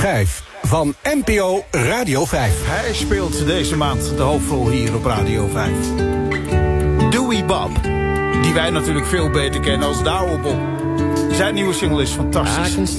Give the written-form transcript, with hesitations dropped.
schijf van NPO Radio 5. Hij speelt deze maand de hoofdrol hier op Radio 5. Dewey Bob, die wij natuurlijk veel beter kennen als de oude Bob. Zijn nieuwe single is fantastisch.